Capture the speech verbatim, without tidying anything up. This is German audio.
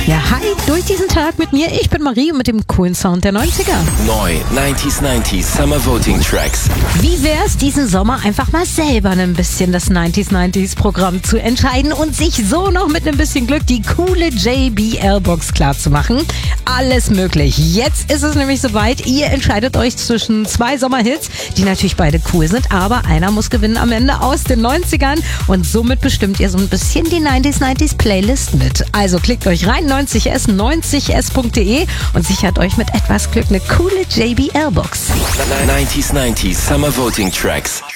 Ja, hi, durch diesen Tag mit mir. Ich bin Marie mit dem coolen Sound der neunziger. Neu neunzig neunzig Summer Voting Tracks. Wie wär's, diesen Sommer einfach mal selber ein bisschen das neunzig neunzig Programm zu entscheiden und sich so noch mit ein bisschen Glück die coole J B L-Box klar zu machen? Alles möglich. Jetzt ist es nämlich soweit. Ihr entscheidet euch zwischen zwei Sommerhits, die natürlich beide cool sind, aber einer muss gewinnen am Ende aus den neunzigern und somit bestimmt ihr so ein bisschen die neunzig neunzig Playlist mit. Also klickt euch rein, neunzig s, neunzig s punkt de und sichert euch mit etwas Glück eine coole J B L-Box. neunzig neunzig Summer Voting Tracks.